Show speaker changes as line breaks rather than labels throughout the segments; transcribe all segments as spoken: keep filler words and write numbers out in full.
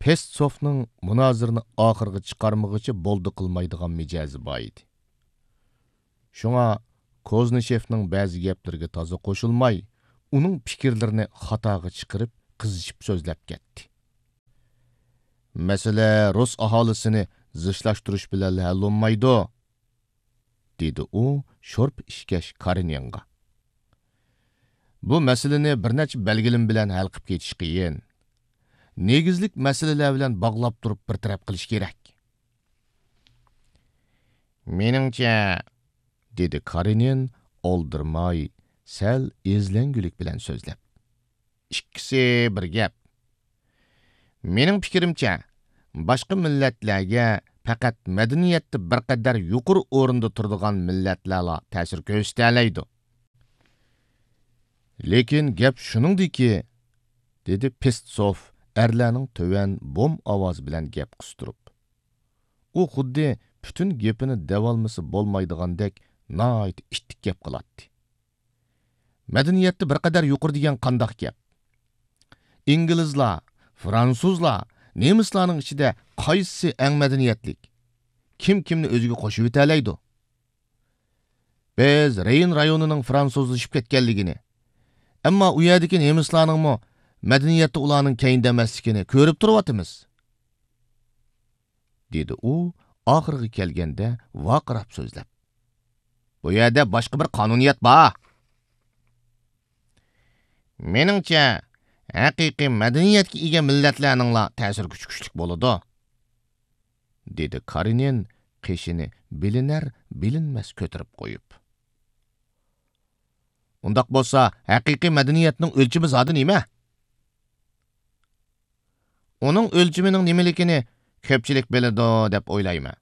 Pestsovning munozirni oxirgi chiqarmag'icha bo'ldi qilmaydigan mijazi bor edi. Shunga Koznishevning ba'zi gaplariga toza qo'shilmay, uning fikrlarini xatoga chiqarib, qizishib so'zlab ketdi. Masala Rus aholisini zishlashtirish bilan hal bo'lmaydi, dedi u sho'rp ishkash Karinenga. Bu masalani bir necha belgilim bilan hal qilib ketish qiyin. Negizlik masalalar bilan bog'lab turib bir taraf qilish kerak. Meningcha, dedi Karinen oldirmay, sal ezlengulik bilan so'zlab. Ikkisi bir gap. Mening fikrimcha, boshqa millatlarga faqat madaniyatda bir qadar yuqori o'rinda turadigan millatlarla ta'sir ko'rsatadi. Lekin gap shuningdiki, dedi Pestsov erlarning to'van bom ovoz bilan gap qistirib. U xuddi butun gapini davolmasi bo'lmaydigandek nayt ishtik gap qiladi. Madaniyatda bir qadar yuqori degan qandoq gap? İngilizlar, Fransuzlar, nemislarning ichida qaysi eng madaniyatlik? Kim kimni o'ziga qo'shib o'talaydi? Biz Reyn rayonining fransuzlashib ketganligini, ammo u yerdagi nemislarning mo madaniyatda ularning keyinda emasligini ko'rib turyapmiz, dedi u oxirgi kelganda vaqirab so'zlab. Bu yerda boshqa bir qonuniyat bor. Meningcha, haqiqiy madaniyatga ega millatlarning ta'sir kuchi kuchlik bo'ladi, dedi Karinen qishini bilinar bilinmas ko'tarib qo'yib. Undaq bo'lsa, haqiqiy madaniyatning o'lchimi zodi nima? Uning o'lchimining nimaligini ko'pchilik biladi deb o'ylayman.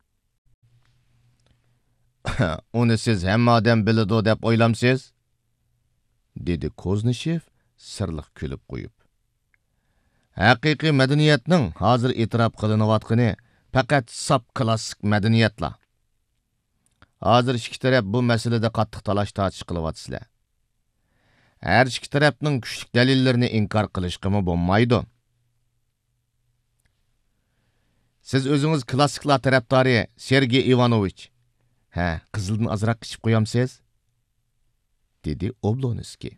Uni siz hamma odam biladi deb o'ylamsiz? dedi Koznishev sirliq kulib qo'yib. Haqiqiy madaniyatning hozir e'tirof qilinayotgani faqat sap klassik madaniyatlar. Hozir ikki taraf bu masalada qattiq talash tortish qilyapsizlar. Har ikki tarafning kuchli dalillarini inkor qilishga bo'lmaydi. Siz o'zingiz klassiklar tarafdori Sergey Ivanovich. Ha, qizildan azroq ichib qo'yamsiz? dedi Oblonskiy.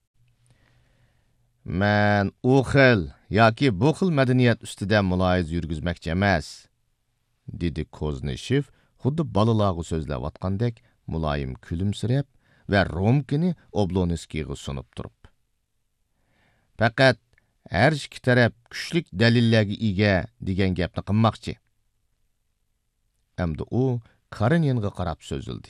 Men u xil yoki bu xil madaniyat ustida muloyiza yurgizmoqchi emas, dedi Koznishev xuddi bolalarga so'zlayotgandek muloyim kulimsirab va romkini Oblonskiyga sunib turib. Faqat har ikki taraf kuchli dalillarga ega degan gapni qilmoqchi. Endi u Karinenga qarab so'zildi.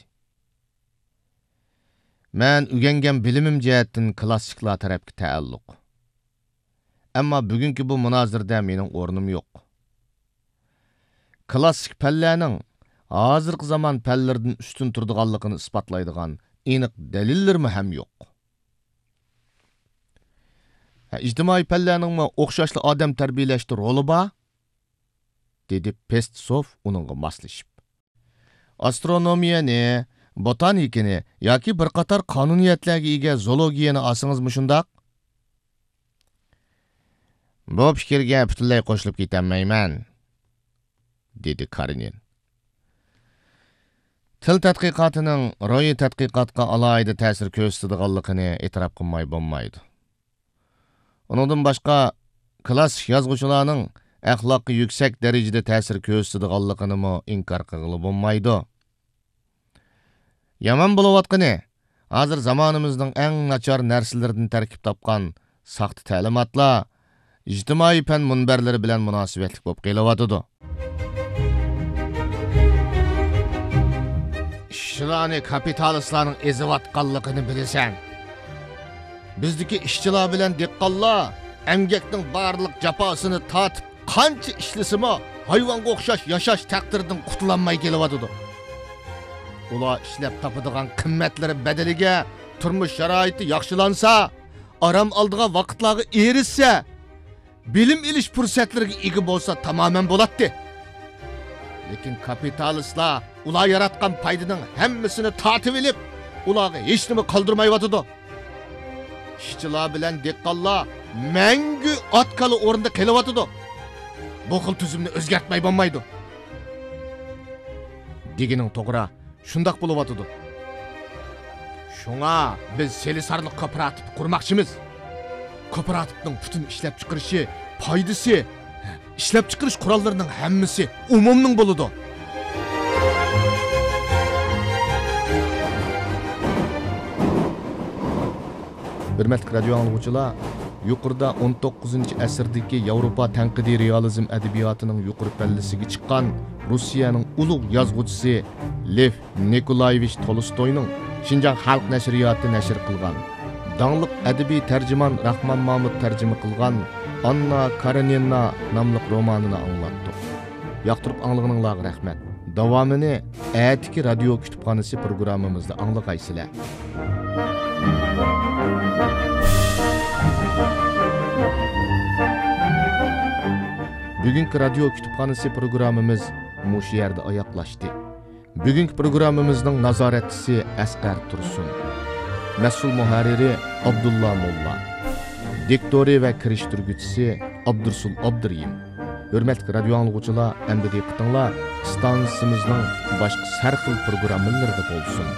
Men o'rgangan bilimim jihatdan klassiklar tarafga taalluq. Ammo bugungi bu munozirada mening o'rnim yo'q. Klassik fanlarning hozirgi zamon fanlaridan ustun turadiganligini isbotlaydigan aniq dalillarmi ham yo'q. İjtimoiy fanlarning o'xshashli odam tarbiyalashda roli bor, dedi Pestsov uningga moslashib. Astronomiyani, botanikani yoki bir qator qonuniyatlarga ega zoologiyani olsangizmi shundoq? Bu fikrga butunlay qo'shilib ketolmayman, dedi Karinen. Til tadqiqotining ro'yi tadqiqotga alohida ta'sir ko'rsatadiganligini e'tirof qilmay bo'lmaydi. Uningdan boshqa klassik yozuvchilarning axloqiy yuksak darajada ta'sir ko'rsatadiganligini mo inkor qilib bo'lmaydi. Yomon bo'layotgani, hozir zamonimizning eng nachar narsalaridan tarkib topgan saxta ta'limotlar ijtimoiy fan munbarlari bilan munosabatli bo'lib qelyapti. Ishchilarni kapitalistlarning eziyotganligini bilasan. Bizdagi ishchilar bilan dehqonlar emgakning barliq jafosini tatib qancha ishlasimi hayvonga o'xshash yashash taqdiridan qutulolmay kelyapti. Ular ishlab topadigan qimmatlari badaliga turmush sharoiti yaxshilansa, aram oldigan vaqtlarga erishsa, bilim ilish fursatlariga ega bo'lsa tamoman bo'ladi. Lekin kapitalistlar ular yaratgan foydaning hammasini tatib olib, ularga hech nima qoldirmayotdi. Ishchilar bilan dehqonlar mangu otkali o'rinda qelyapti. bu xil tuzumni o'zgartmay bo'lmaydi. Degining to'g'ri, shundoq bo'lib o'tadi. Shunga biz Selisarlik kooperativ qurmoqchimiz. Kooperativning butun ishlab chiqarishi, foydasi, ishlab chiqarish qurollarining hammasi umumning bo'ladi. Hürmetli radio anlıqçılar, yuqorida o'n to'qqizinchi asrdagi Yevropa tanqidiy realizm adabiyotinin yuqori pallasiga chiqqan Rossiyaning ulug' yozuvchisi Lev Nikolayevich Tolstoyning Şinjan xalq nashriyoti nashr qilgan, dаңлıq adabiy tarjimon Rahmon Mahmud tarjima qilgan Anna Karenina nomli romanini anglatdik. Yoqtirib anglag'ininglarga rahmat. Davomini atiki radio kutubxonasi programmamizda anglag'aysizlar. Bugünkü radio kütüphanesi programımız muş yerde ayaklaştı. Bugünkü programımızın nazaretçisi Asqar Tursun, mesul muharriri Abdullah Molla, diktori ve kiriştirgüçisi Abdursul Abduriyim. Hürmetli radio anlıqçılar, endi diqqatinglar stansiyasimizning boshqa sarxil programmalarida bo'lsin.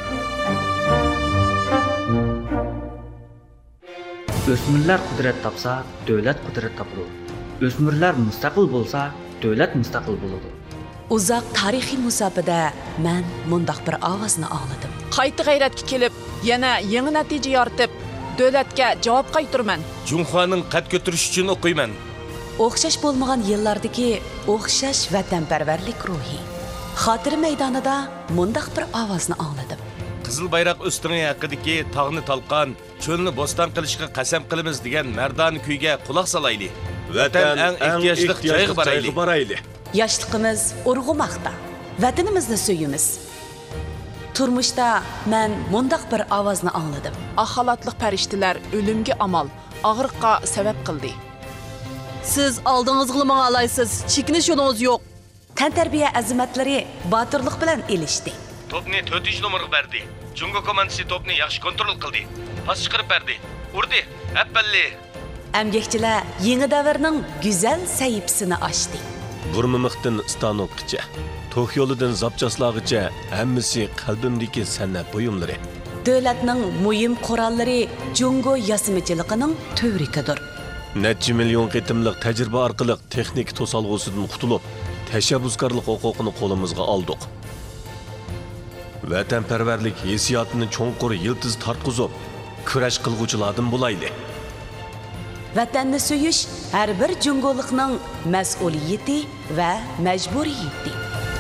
O'smirlar qudrat topsa, davlat qudrat topadi. O'smirlar mustaqil bo'lsa, davlat mustaqil bo'ladi.
Uzoq tarixiy musofada men mundaq bir ovozni angladim.
Qayta g'ayratga kelib, yana yangi natija yoritib, davlatga javob qaytarman.
Junxoning qad ko'tarish uchun o'qiyman.
O'xshash bo'lmagan yillardagi o'xshash vatanparvarlik ruhi. Xotira maydonida mundaq bir ovozni angladim.
Qizil bayroq ustungi haqidagi tog'ni talqon, cho'lni bo'ston qilishga qasam qilamiz degan mardona kuyga quloq solayli. Vatan eng ehtiyojli joyga borayli.
Yoshligimiz urg'umoqda. Vatanimizni suyimiz. Turmushda men mundaq bir ovozni angladim.
Axalatliq farishtalar o'limga amal, og'riqqa sabab qildi.
Siz oldingizga manga alaysiz, chekinish yo'lingiz yo'q.
Tantarbiya azimatlari botirlik bilan elishdi.
Topni to'rtinchi nomerga berdi. Jungo komandasi topni yaxshi kontrol qildi. Pas chiqarib berdi. Urdi. Appalli.
Amgakchilar yangi davrning go'zal sahifasini ochdi.
Burmimiqdan Stanokgacha, To'q yo'lidan Zapchaslag'icha hammasi qalbimdagi san'at buyumlari.
Davlatning muhim qurollari Jungo yasimichiligining tövrikidir.
Necha million qitimliq tajriba orqali texnik to'salg'usidan qutulib, tashabbuskorlik huquqini qo'limizga oldik. Vatanparvarlik hissiyotini cho'nqur yiltiz tartqizib, kurash qilguvchilardan bo'layli.
Vatanni suyish har bir jungolikning mas'uliyati va majburiyati.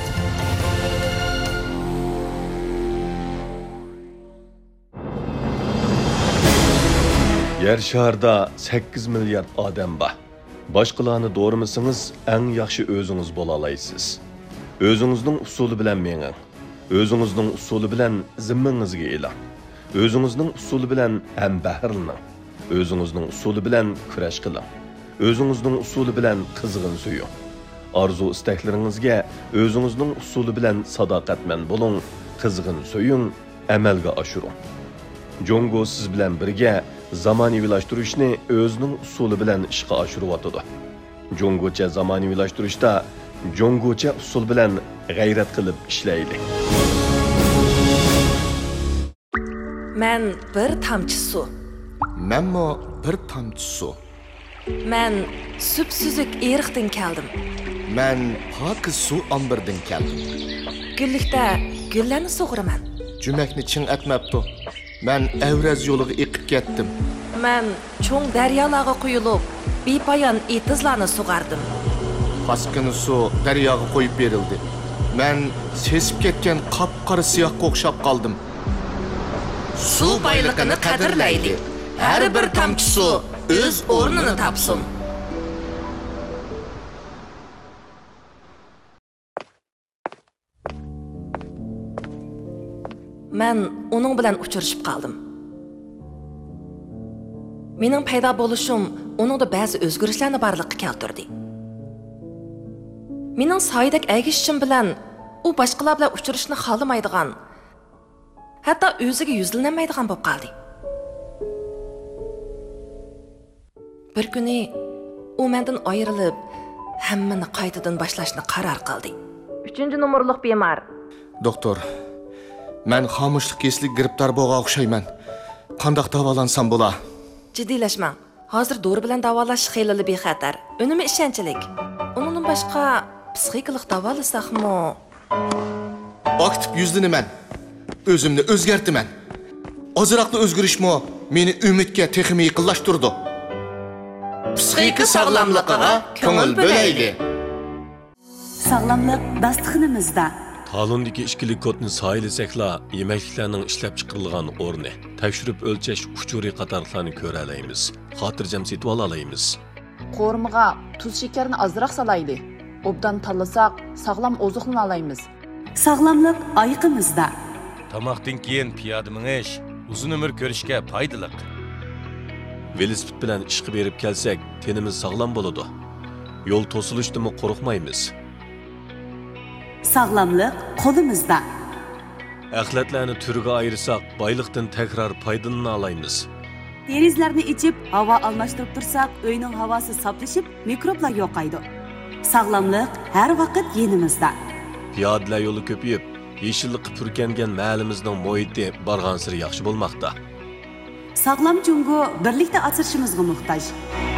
Yer shaharda sakkiz milliard odam bor. Boshqalarni do'rimisingiz, eng yaxshi o'zingiz bo'la olaysiz. O'zingizning usuli bilan menging. O'zingizning usuli bilan zimmangizga e'lon. O'zingizning usuli bilan ham bahrlaning. O'zingizning usuli bilan kurash qiling. O'zingizning usuli bilan qizg'in suying. Arzu istaklaringizga o'zingizning usuli bilan sadoqatman bo'ling, qizg'in suying, amalga oshiring. Jungo siz bilan birga zamonaviylashtirishni o'zining usuli bilan ishga oshiryotdi. Jungocha zamonaviylashtirishda Jungocha usul bilan g'ayrat qilib ishlaylik.
Men bir tamchi suv.
Menmo bir tomchi suv.
Men supsuzuk eriqdan keldim.
Men pokiz suv ombirdan keldim.
Gullikda gullarni sug'uraman.
Jumakni ching atmabdi. Men Avraz yo'liga eqib ketdim.
Men cho'ng daryolarga quyilib, bepoyon etizlarni sug'ardim.
Paskini suv daryoga qo'yib berildi. Men sesib ketgan qop-qora siyohga o'xshab qoldim.
Suv boyligini qadrlaydi. Har bir tomchi suv o'z o'rnini topsin. Men uning bilan uchrashib qoldim. Mening paydo bo'lishim uningda ba'zi o'zgarishlarni barliqqa keltirdi. Mening soydak agishishim bilan u boshqalar bilan uchrashishni xohlamaydigan, hatto o'ziga yuzlanmaydigan bo'lib qoldi. Bir kuni u mendan ayrilib, hammani qaytadan boshlashni qaror qildi. uchinchi nomerlik bemor.
Doktor, men xomushlik keslik giribdor bo'lgan o'xshayman. Qandoq davolansam bo'la?
Jiddiylashmang. Hozir dori bilan davolash xeyli bexatar. Unumi ishonchlik. Undan boshqa psixikalik davolasaqmi?
Aktiv yuzlanaman. O'zimni o'zgartiraman. Ozroqli o'zgarishmi meni umidga texmi yaqinlashtirdi. Psixika sog'lomligiga ko'ngil bo'laylik.
Sog'lomlik dasturxonimizda.
Talondagi ishkilik kodni sayilsakla yemekliklarning ishlab chiqarilgan o'rni, tekshirib o'lchash uchuri qatorlarni ko'ra olamiz. Xotirjam setib olaymiz.
Qo'rmiga tuz shakarni ozroq salayli. Obdan tanlasak, sog'lom oziqlana olamiz.
Sog'lomlik oyiqimizda.
Tamoqdan keyin piyoda minish uzun umr ko'rishga foydali.
Velosiped bilan ishga berib kelsak, tenimiz sog'lom bo'ladi. Yo'l to'silishidan qo'rqmaymiz.
Sog'lomlik qo'limizda.
Axlatlarni turiga ayırsak, boyliqdan takrar foydalanib olaymiz.
Derizlarni ichib, havo almashtirib tursak, uyning havosi saflashib, mikroblar yo'qaydi. Sog'lomlik har vaqt yenimizda.
Piyodalar yo'li ko'payib, yeşillikqa purkangan mahallimizning muhiti barg'ansiri yaxshi bo'lmoqda.
Sog'lom jungo birlikda asrashimizga muhtoj.